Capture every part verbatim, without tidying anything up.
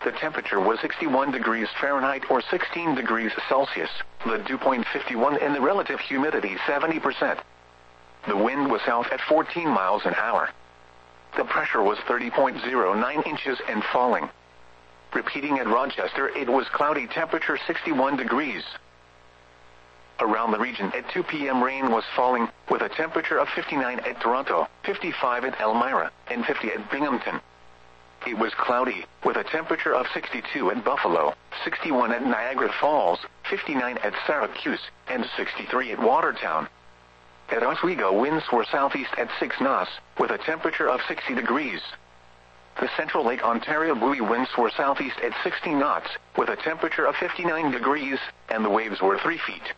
The temperature was sixty-one degrees Fahrenheit or sixteen degrees Celsius, the dew point fifty-one and the relative humidity seventy percent. The wind was south at fourteen miles an hour. The pressure was thirty point zero nine inches and falling. Repeating at Rochester, it was cloudy, temperature sixty-one degrees. Around the region at two p m rain was falling, with a temperature of fifty-nine at Toronto, fifty-five at Elmira, and fifty at Binghamton. It was cloudy, with a temperature of sixty-two at Buffalo, sixty-one at Niagara Falls, fifty-nine at Syracuse, and sixty-three at Watertown. At Oswego, winds were southeast at six knots, with a temperature of sixty degrees. The Central Lake Ontario buoy winds were southeast at sixty knots, with a temperature of fifty-nine degrees, and the waves were three feet.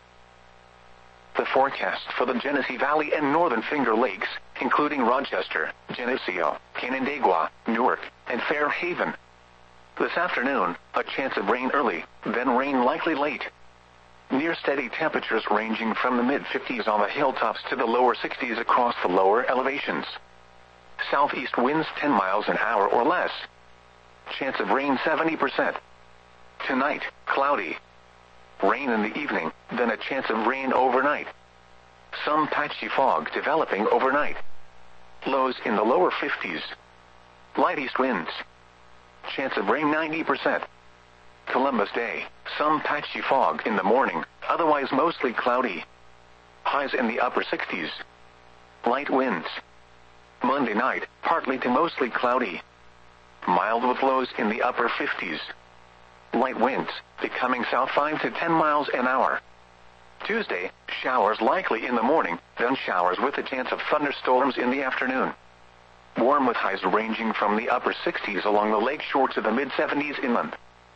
The forecast for the Genesee Valley and Northern Finger Lakes, including Rochester, Geneseo, Canandaigua, Newark, and Fairhaven. This afternoon, a chance of rain early, then rain likely late. Near steady temperatures ranging from the mid-fifties on the hilltops to the lower sixties across the lower elevations. Southeast winds ten miles an hour or less. Chance of rain seventy percent. Tonight, cloudy. Rain in the evening, then a chance of rain overnight. Some patchy fog developing overnight. Lows in the lower fifties. Light east winds. Chance of rain ninety percent. Columbus Day, some patchy fog in the morning, otherwise mostly cloudy. Highs in the upper sixties. Light winds. Monday night, partly to mostly cloudy. Mild with lows in the upper fifties. Light winds, becoming south five to ten miles an hour. Tuesday, showers likely in the morning, then showers with a chance of thunderstorms in the afternoon. Warm with highs ranging from the upper sixties along the lakeshore to the mid-seventies inland.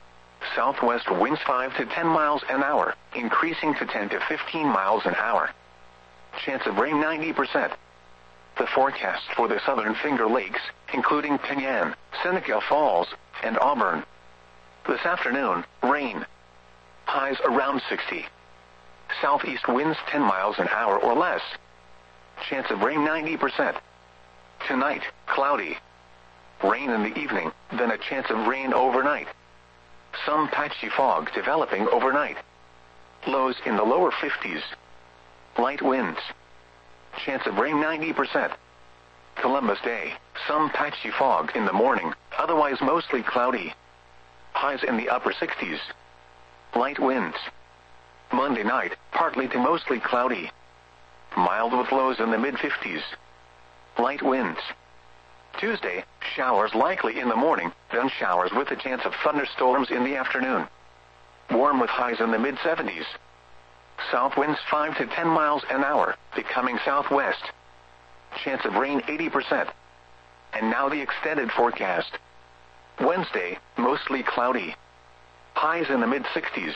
Southwest winds five to ten miles an hour, increasing to ten to fifteen miles an hour. Chance of rain ninety percent. The forecast for the Southern Finger Lakes, including Penyan, Seneca Falls, and Auburn. This afternoon, rain. Highs around sixty. Southeast winds ten miles an hour or less. Chance of rain ninety percent. Tonight, cloudy. Rain in the evening, then a chance of rain overnight. Some patchy fog developing overnight. Lows in the lower fifties. Light winds. Chance of rain ninety percent. Columbus Day, some patchy fog in the morning, otherwise mostly cloudy. Highs in the upper sixties. Light winds. Monday night, partly to mostly cloudy. Mild with lows in the mid-fifties. Light winds. Tuesday, showers likely in the morning, then showers with a chance of thunderstorms in the afternoon. Warm with highs in the mid-seventies. South winds five to ten miles an hour, becoming southwest. Chance of rain eighty percent. And now the extended forecast. Wednesday, mostly cloudy. Highs in the mid-sixties.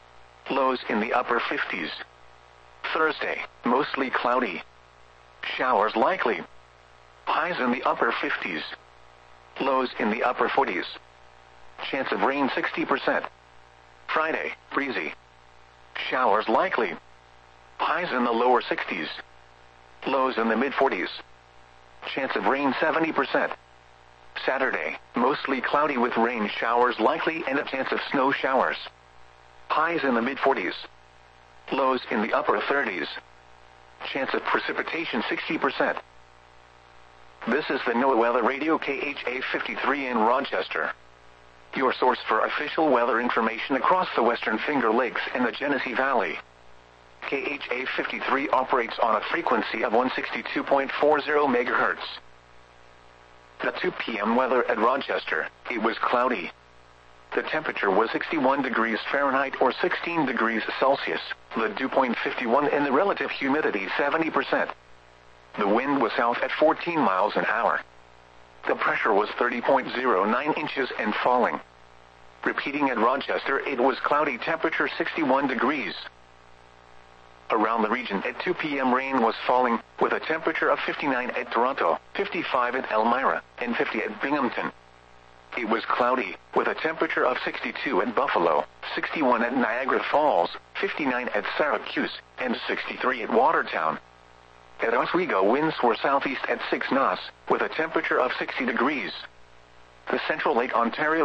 Lows in the upper fifties. Thursday, mostly cloudy. Showers likely. Highs in the upper fifties. Lows in the upper forties. Chance of rain sixty percent. Friday, breezy. Showers likely. Highs in the lower sixties. Lows in the mid-forties. Chance of rain seventy percent. Saturday, mostly cloudy with rain showers likely and a chance of snow showers. Highs in the mid-forties. Lows in the upper thirties. Chance of precipitation sixty percent. This is the NOAA Weather Radio K H A fifty-three in Rochester. Your source for official weather information across the Western Finger Lakes and the Genesee Valley. K H A fifty-three operates on a frequency of one sixty-two point four zero megahertz. At two p m weather at Rochester, it was cloudy. The temperature was sixty-one degrees Fahrenheit or sixteen degrees Celsius, the dew point fifty-one and the relative humidity seventy percent. The wind was south at fourteen miles an hour. The pressure was thirty point zero nine inches and falling. Repeating at Rochester, it was cloudy, temperature sixty-one degrees. Around the region at two p m rain was falling, with a temperature of fifty-nine at Toronto, fifty-five at Elmira, and fifty at Binghamton. It was cloudy, with a temperature of sixty-two at Buffalo, sixty-one at Niagara Falls, fifty-nine at Syracuse, and sixty-three at Watertown. At Oswego, winds were southeast at six knots, with a temperature of sixty degrees. The Central Lake Ontario